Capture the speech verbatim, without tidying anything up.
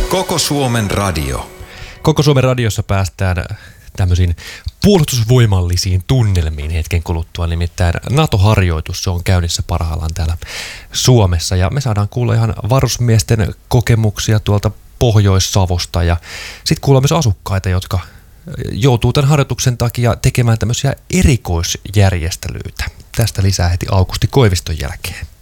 Koko Suomen radio. Koko Suomen radiossa päästään tämmöisiin puolustusvoimallisiin tunnelmiin hetken kuluttua. Nimittäin NATO-harjoitus, se on käynnissä parhaillaan täällä Suomessa. Ja me saadaan kuulla ihan varusmiesten kokemuksia tuolta Pohjois-Savosta. Ja sitten kuulla myös asukkaita, jotka joutuu tämän harjoituksen takia tekemään tämmöisiä erikoisjärjestelyitä. Tästä lisää heti Aukusti Koiviston jälkeen.